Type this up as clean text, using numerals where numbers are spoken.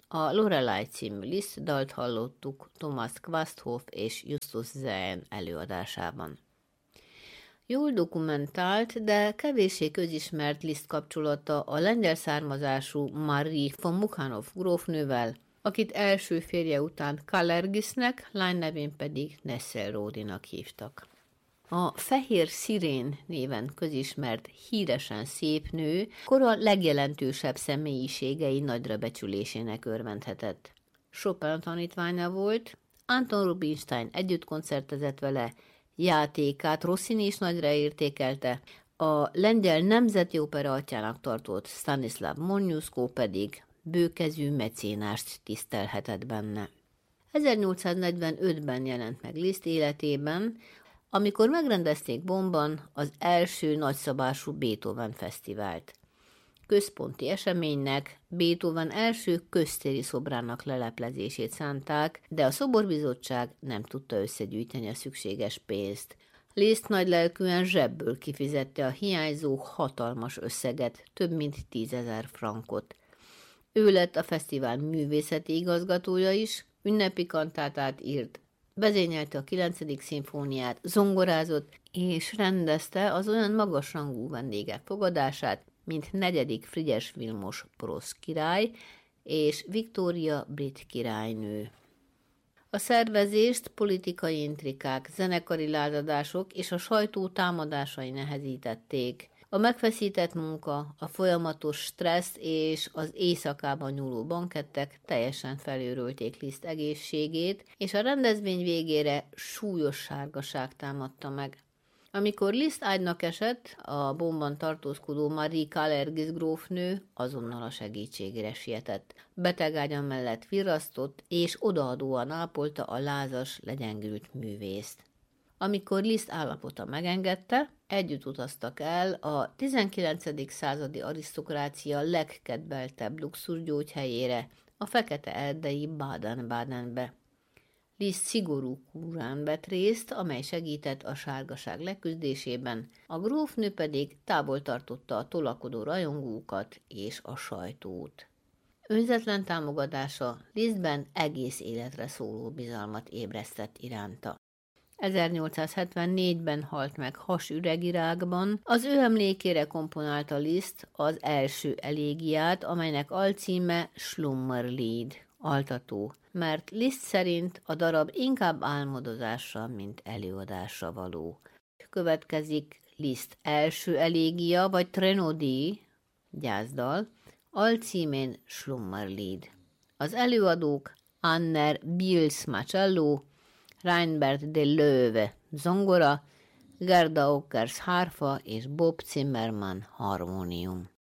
A Lorelei című Liszt dalt hallottuk Thomas Quasthoff és Justus Zehn előadásában. Jól dokumentált, de kevéssé közismert Liszt kapcsolata a lengyel származású Marie von Mukhanov grófnővel, akit első férje után Kalergisnek, lány nevén pedig Nesselrodinak hívtak. A Fehér Szirén néven közismert, híresen szép nő kora legjelentősebb személyiségei nagyra becsülésének örvendhetett. Chopin tanítványa volt, Anton Rubinstein együtt koncertezett vele, játékát Rossini is nagyra értékelte, a lengyel nemzeti opera atyának tartott Stanislav Moniuszko pedig bőkezű mecénást tisztelhetett benne. 1845-ben jelent meg Liszt életében, amikor megrendezték Bonnban az első nagyszabású Beethoven fesztivált. Központi eseménynek Beethoven első köztéri szobrának leleplezését szánták, de a szoborbizottság nem tudta összegyűjteni a szükséges pénzt. Liszt nagylelkűen zsebből kifizette a hiányzó hatalmas összeget, több mint 10 000 frankot. Ő lett a fesztivál művészeti igazgatója is, ünnepi kantátát írt, vezényelte a 9. szimfóniát, zongorázott és rendezte az olyan magasrangú vendégek fogadását, mint 4. Frigyes Vilmos porosz király és Viktória brit királynő. A szervezést politikai intrikák, zenekari lázadások és a sajtó támadásai nehezítették. A megfeszített munka, a folyamatos stressz és az éjszakában nyúló bankettek teljesen felőrölték Liszt egészségét, és a rendezvény végére súlyos sárgaság támadta meg. Amikor Liszt ágynak esett, a Bonnban tartózkodó Marie Kalergis grófnő azonnal a segítségére sietett. Betegágya mellett virrasztott és odaadóan ápolta a lázas, legyengült művészt. Amikor Liszt állapota megengedte, együtt utaztak el a 19. századi arisztokrácia legkedveltebb luxusgyógyhelyére, a fekete-erdei Baden-Badenbe. Liszt szigorú kúrán vett részt, amely segített a sárgaság leküzdésében, a grófnő pedig távol tartotta a tolakodó rajongókat és a sajtót. Önzetlen támogatása Lisztben egész életre szóló bizalmat ébresztett iránta. 1874-ben halt meg hasüregirákban, az ő emlékére komponálta Liszt az első elégiát, amelynek alcíme Schlummerlied, altató, mert Liszt szerint a darab inkább álmodozásra, mint előadásra való. Következik Liszt első elégia, vagy Trénodi, gyászdal, alcímén Schlummerlied. Az előadók Anner Biels Macello, Reinbert de Löwe zongora, Gerda Ockers hárfa és Bob Zimmermann harmónium.